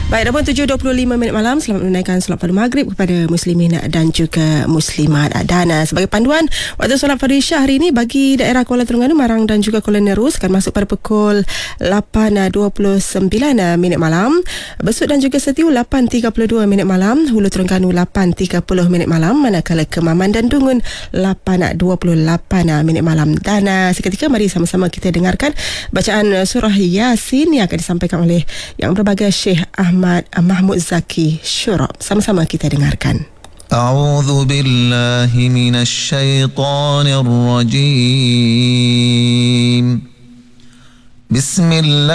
Baik, dah pun 7.25 minit malam. Selamat menunaikan solat fardu maghrib kepada muslimin dan juga muslimat. Dan sebagai panduan, waktu solat fardu isya hari ini bagi daerah Kuala Terengganu, Marang dan juga Kuala Nerus akan masuk pada pukul 8.29 minit malam. Besut dan juga Setiu 8.32 minit malam. Hulu Terengganu 8.30 minit malam. Manakala Kemaman dan Dungun 8.28 minit malam. Dan seketika mari sama-sama kita dengarkan bacaan surah Yasin yang akan disampaikan oleh yang berbahagia Syekh Ahmad Mahmud Zaki Syurab. Sama-sama kita dengarkan. A'udzu billahi minasy syaithanir rajim. Bismillah.